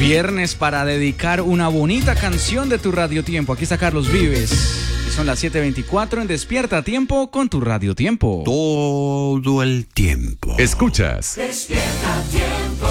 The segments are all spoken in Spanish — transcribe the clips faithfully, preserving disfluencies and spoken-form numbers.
Viernes para dedicar una bonita canción de tu Radio Tiempo. Aquí está Carlos Vives. Son las siete veinticuatro en Despierta a Tiempo con tu Radio Tiempo. Todo el tiempo. Escuchas Despierta Tiempo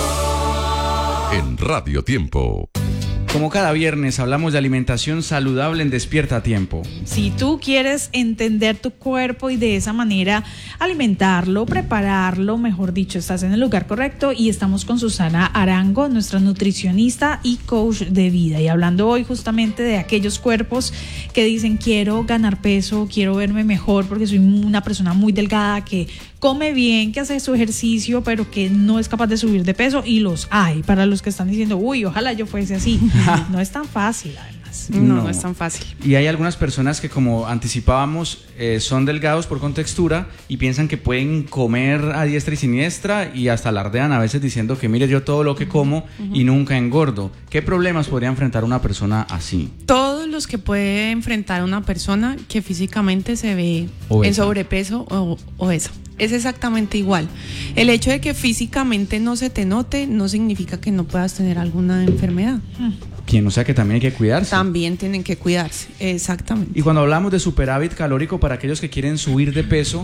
en Radio Tiempo. Como cada viernes hablamos de alimentación saludable en Despierta a Tiempo. Si tú quieres entender tu cuerpo y de esa manera alimentarlo, prepararlo, mejor dicho, estás en el lugar correcto, y estamos con Susana Arango, nuestra nutricionista y coach de vida, y hablando hoy justamente de aquellos cuerpos que dicen quiero ganar peso, quiero verme mejor porque soy una persona muy delgada, que come bien, que hace su ejercicio, pero que no es capaz de subir de peso, y los hay. Para los que están diciendo, uy, ojalá yo fuese así. No es tan fácil, además. No, No. no es tan fácil. Y hay algunas personas que, como anticipábamos, eh, son delgados por contextura y piensan que pueden comer a diestra y siniestra, y hasta alardean a veces diciendo que mire yo todo lo que como uh-huh. y nunca engordo. ¿Qué problemas podría enfrentar una persona así? Todos los que puede enfrentar una persona que físicamente se ve Obesa. en sobrepeso o obesa. Es exactamente igual. El hecho de que físicamente no se te note no significa que no puedas tener alguna enfermedad. Quien, o sea que también hay que cuidarse. También tienen que cuidarse, exactamente. Y cuando hablamos de superávit calórico para aquellos que quieren subir de peso,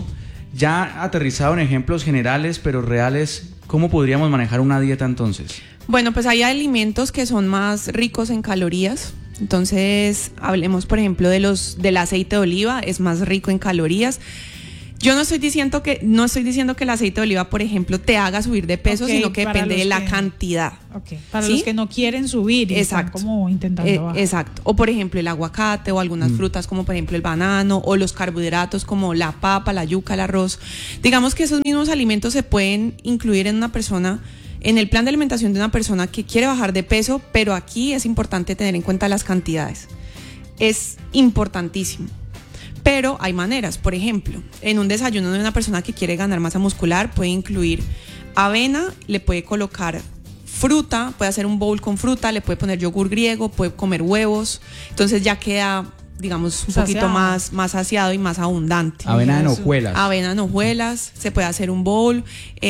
ya aterrizado en ejemplos generales pero reales, ¿cómo podríamos manejar una dieta entonces? Bueno, pues hay alimentos que son más ricos en calorías. Entonces, hablemos por ejemplo de los del aceite de oliva, es más rico en calorías. Yo no estoy diciendo que no estoy diciendo que el aceite de oliva, por ejemplo, te haga subir de peso, okay, sino que depende de la que, cantidad. Okay. Para ¿sí? los que no quieren subir y exacto. están como intentando eh, bajar. Exacto. O por ejemplo el aguacate o algunas mm. frutas como por ejemplo el banano, o los carbohidratos como la papa, la yuca, el arroz. Digamos que esos mismos alimentos se pueden incluir en una persona, en el plan de alimentación de una persona que quiere bajar de peso, pero aquí es importante tener en cuenta las cantidades. Es importantísimo. Pero hay maneras, por ejemplo, en un desayuno de una persona que quiere ganar masa muscular puede incluir avena, le puede colocar fruta, puede hacer un bowl con fruta, le puede poner yogur griego, puede comer huevos, entonces ya queda, digamos, un saciado. poquito más, más saciado y más abundante. Avena en hojuelas. Avena en hojuelas, se puede hacer un bowl,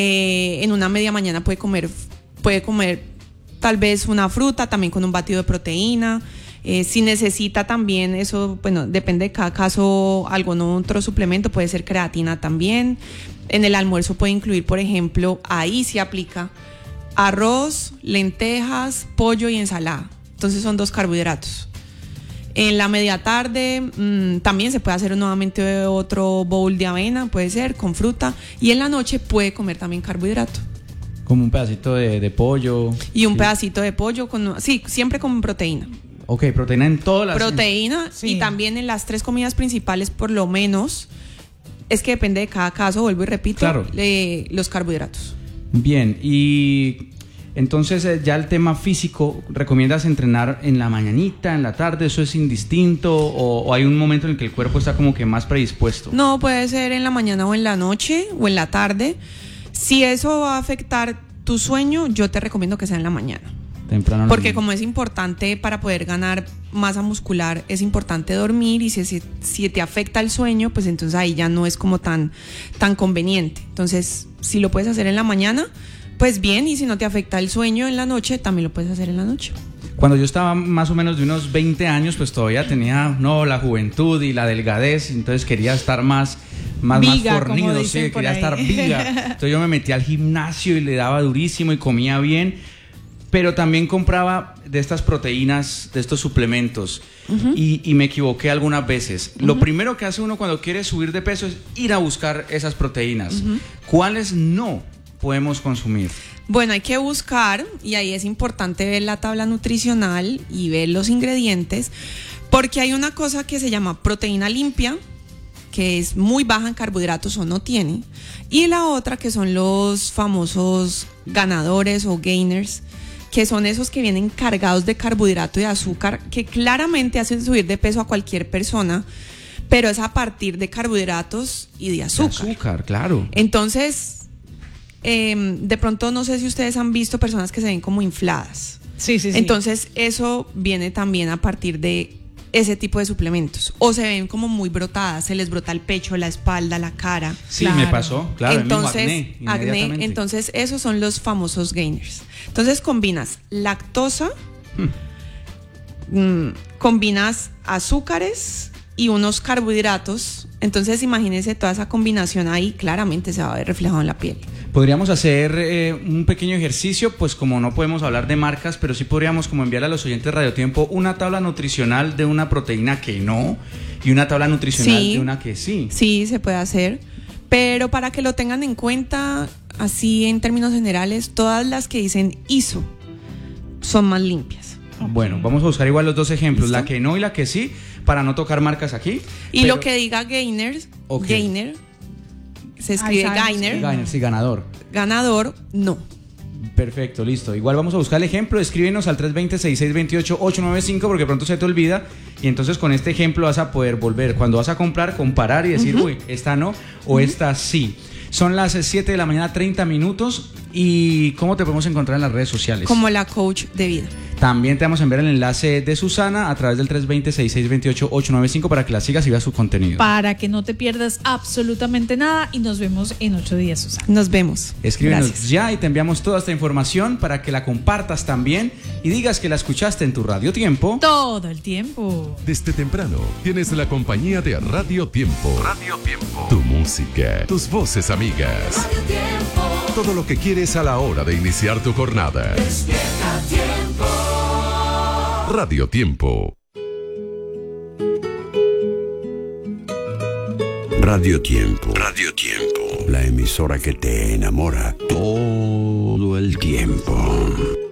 eh, en una media mañana puede comer, puede comer tal vez una fruta, también con un batido de proteína. Eh, si necesita también eso, bueno, depende de cada caso, algún otro suplemento, puede ser creatina también. En el almuerzo puede incluir, por ejemplo, ahí se aplica arroz, lentejas, pollo y ensalada. Entonces son dos carbohidratos. En la media tarde mmm, también se puede hacer nuevamente otro bowl de avena, puede ser, con fruta. Y en la noche puede comer también carbohidrato. Como un pedacito de, de pollo. Y un sí. pedacito de pollo, con, sí, siempre con proteína. Ok, proteína en todas las... Proteína, sí. Y también en las tres comidas principales, por lo menos, es que depende de cada caso, vuelvo y repito, claro. eh, los carbohidratos. Bien, y entonces eh, ya el tema físico, ¿recomiendas entrenar en la mañanita, en la tarde? ¿Eso es indistinto? ¿O, o hay un momento en el que el cuerpo está como que más predispuesto? No, puede ser en la mañana o en la noche o en la tarde. Si eso va a afectar tu sueño, yo te recomiendo que sea en la mañana. Temprano. Porque como es importante para poder ganar masa muscular, es importante dormir, y si, si, si te afecta el sueño, pues entonces ahí ya no es como tan, tan conveniente. Entonces, si lo puedes hacer en la mañana, pues bien, y si no te afecta el sueño en la noche, también lo puedes hacer en la noche. Cuando yo estaba más o menos de unos veinte años, pues todavía tenía no la juventud y la delgadez, entonces quería estar más... Más, viga, más fornido, sí, quería ahí. estar viga. Entonces yo me metí al gimnasio y le daba durísimo y comía bien, pero también compraba de estas proteínas, de estos suplementos, uh-huh. y, y me equivoqué algunas veces. Uh-huh. Lo primero que hace uno cuando quiere subir de peso es ir a buscar esas proteínas. Uh-huh. ¿Cuáles no podemos consumir? Bueno, hay que buscar, y ahí es importante ver la tabla nutricional y ver los ingredientes, porque hay una cosa que se llama proteína limpia, que es muy baja en carbohidratos o no tiene, y la otra que son los famosos ganadores o gainers, que son esos que vienen cargados de carbohidrato y de azúcar, que claramente hacen subir de peso a cualquier persona, pero es a partir de carbohidratos y de azúcar. De azúcar, claro. Entonces, eh, de pronto no sé si ustedes han visto personas que se ven como infladas. Sí, sí, sí. Entonces, eso viene también a partir de ese tipo de suplementos. O se ven como muy brotadas, se les brota el pecho, la espalda, la cara. Sí, Claro. me pasó, claro, entonces, el mismo acné, acné, inmediatamente. entonces esos son los famosos gainers. Entonces combinas lactosa, mm, combinas azúcares y unos carbohidratos. Entonces imagínense toda esa combinación ahí, claramente se va a ver reflejado en la piel. Podríamos hacer eh, un pequeño ejercicio, pues como no podemos hablar de marcas, pero sí podríamos como enviar a los oyentes de Radio Tiempo una tabla nutricional de una proteína que no y una tabla nutricional Sí. de una que sí. Sí, se puede hacer, pero para que lo tengan en cuenta, así en términos generales, todas las que dicen I S O son más limpias. Bueno, vamos a buscar igual los dos ejemplos, ¿Listo? la que no y la que sí, para no tocar marcas aquí. Y pero- lo que diga gainers, Ok. gainer, se escribe Ay, ¿sabes? gainer, Gainer, sí, ganador. ganador, no. Perfecto, listo. Igual vamos a buscar el ejemplo. Escríbenos al tres dos cero, seis seis dos ocho, ocho nueve cinco porque pronto se te olvida. Y entonces con este ejemplo vas a poder volver. Cuando vas a comprar, comparar y decir, uy, esta no o esta sí. Son las siete de la mañana, treinta minutos. ¿Y cómo te podemos encontrar en las redes sociales? Como la coach de vida. También te vamos a enviar el enlace de Susana a través del tres dos cero, seis seis dos ocho, ocho nueve cinco para que la sigas y veas su contenido. Para que no te pierdas absolutamente nada y nos vemos en ocho días, Susana. Nos vemos. Escríbenos Gracias. ya y te enviamos toda esta información para que la compartas también y digas que la escuchaste en tu Radio Tiempo. Todo el tiempo. Desde temprano tienes la compañía de Radio Tiempo. Radio Tiempo. Tu música, tus voces amigas. Radio Tiempo. Todo lo que quieres a la hora de iniciar tu jornada. Despierta Tiempo. Radio Tiempo. Radio Tiempo. Radio Tiempo. La emisora que te enamora todo el tiempo.